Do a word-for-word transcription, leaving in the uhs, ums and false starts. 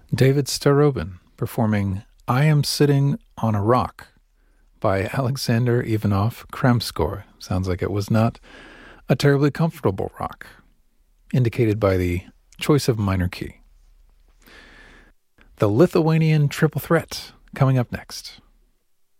David Starobin performing I Am Sitting on a Rock by Alexander Ivanov Kramskor. Sounds like it was not a terribly comfortable rock, indicated by the choice of minor key. The Lithuanian Triple Threat coming up next.